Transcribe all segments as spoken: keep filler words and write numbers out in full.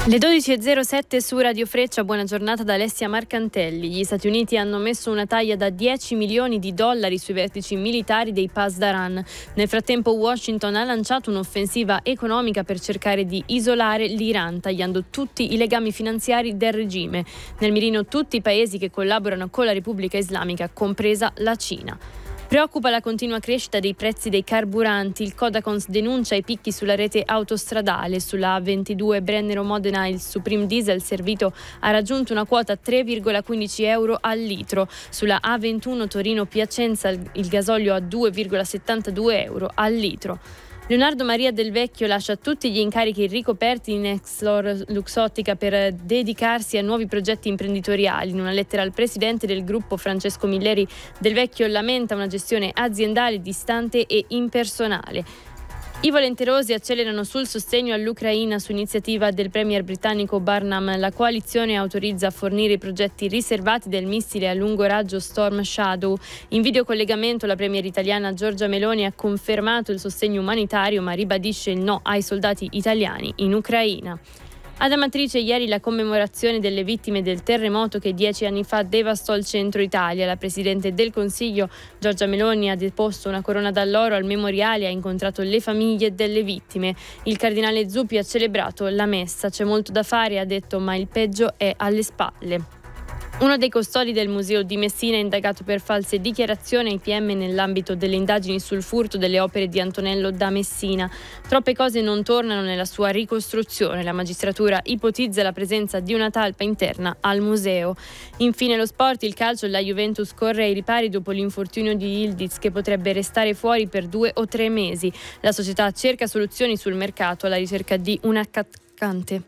Le dodici e zero sette su Radio Freccia, buona giornata da Alessia Marcantelli. Gli Stati Uniti hanno messo una taglia da dieci milioni di dollari sui vertici militari dei Pasdaran. Nel frattempo Washington ha lanciato un'offensiva economica per cercare di isolare l'Iran, tagliando tutti i legami finanziari del regime. Nel mirino tutti i paesi che collaborano con la Repubblica Islamica, compresa la Cina. Preoccupa la continua crescita dei prezzi dei carburanti. Il Codacons denuncia i picchi sulla rete autostradale. Sulla A ventidue Brennero-Modena il Supreme Diesel servito ha raggiunto una quota tre virgola quindici euro al litro. Sulla A ventuno Torino-Piacenza il gasolio a due virgola settantadue euro al litro. Leonardo Maria Del Vecchio lascia tutti gli incarichi ricoperti in Exlor Luxottica per dedicarsi a nuovi progetti imprenditoriali. In una lettera al presidente del gruppo Francesco Milleri, Del Vecchio lamenta una gestione aziendale distante e impersonale. I volenterosi accelerano sul sostegno all'Ucraina su iniziativa del premier britannico Barnum. La coalizione autorizza a fornire i progetti riservati del missile a lungo raggio Storm Shadow. In videocollegamento la premier italiana Giorgia Meloni ha confermato il sostegno umanitario ma ribadisce il no ai soldati italiani in Ucraina. Ad Amatrice ieri la commemorazione delle vittime del terremoto che dieci anni fa devastò il centro Italia. La Presidente del Consiglio Giorgia Meloni ha deposto una corona d'alloro al memoriale e ha incontrato le famiglie delle vittime. Il cardinale Zuppi ha celebrato la messa. C'è molto da fare, ha detto, ma il peggio è alle spalle. Uno dei custodi del Museo di Messina è indagato per false dichiarazioni ai P M nell'ambito delle indagini sul furto delle opere di Antonello da Messina. Troppe cose non tornano nella sua ricostruzione. La magistratura ipotizza la presenza di una talpa interna al museo. Infine lo sport, il calcio, la Juventus corre ai ripari dopo l'infortunio di Yildiz che potrebbe restare fuori per due o tre mesi. La società cerca soluzioni sul mercato alla ricerca di un attaccante.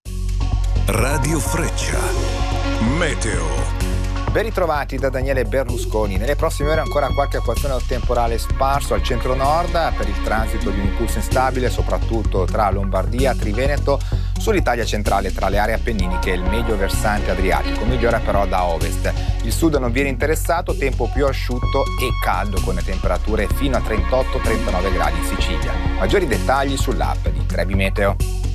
Radio Freccia. Meteo. Ben ritrovati da Daniele Berlusconi. Nelle prossime ore ancora qualche acquazzone temporale sparso al centro-nord per il transito di un impulso instabile soprattutto tra Lombardia, Triveneto, sull'Italia centrale tra le aree appenniniche e il medio versante adriatico, migliora però da ovest. Il sud non viene interessato, tempo più asciutto e caldo con temperature fino a trentotto trentanove gradi in Sicilia. Maggiori dettagli sull'app di Trebi Meteo.